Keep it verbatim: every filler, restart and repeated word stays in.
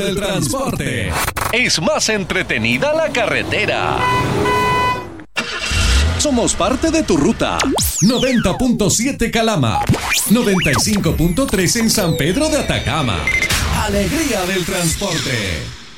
del transporte. Es más entretenida la carretera. Somos parte de tu ruta. noventa punto siete Calama. noventa y cinco punto tres en San Pedro de Atacama. Alegría del transporte.